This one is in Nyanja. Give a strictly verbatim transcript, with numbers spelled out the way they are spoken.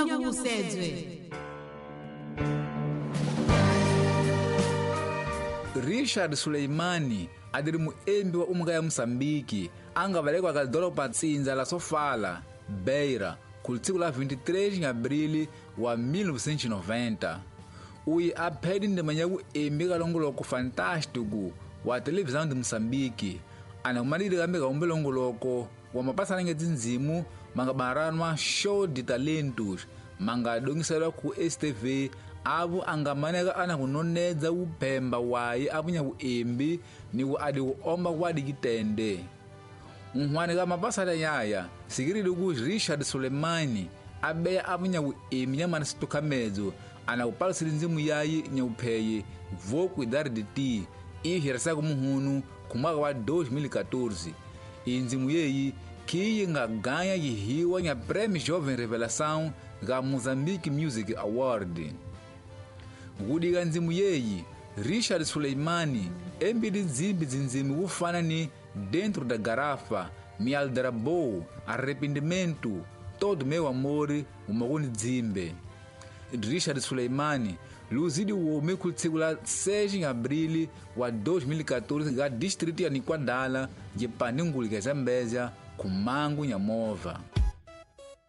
unyakukusedwe. Richard Suleimani adiri muembi wa umwe ya Moçambique angavalekwa ka doropa tsinza la Sofala, Beira, ku tsiku la vinte e três de abril wa mil novecentos e noventa. Uyi aphedi ndima ya kuembi kalongoloko fantástico wa televisão de Moçambique. Anakumaliri kambe kaumbe longoloko wa mapasanange zinzimu manga baranwa show de talentos manga dongiselwa ku S T V avo angamaneka ana kunonedza upemba wayi apunya kuembi ni ku adi kuomba kwadi kitende. Unhwane ka mapasala yaya sikirili ku Richard Suleimani abeya apunya kuembi nyamana situkamedzo ana kupalisiri nzimu yayi nyaupheye vou cuidar de ti ihirasa kumuhunu kumwaka wa dois mil e quatorze. Inzimu yeyi kiyi nga ganha yihiwa nya Prêmio Jovem Revelação ga Mozambique Music Award. Ngudika nzimu yeyi Richard Suleimani embidi nzimbi zinzimi kufana ni Dentro da Garrafa, Me Aldrabou, Arrependimento, Todo Meu Amor, Umakuni Dzimbe. Richard Suleimani luzidi uome ku tsiku la seis de abril wa dois mil e quatorze ga distrito ya Nikwadala je Paninguli ka Zambézia ku Mangu Nyamova.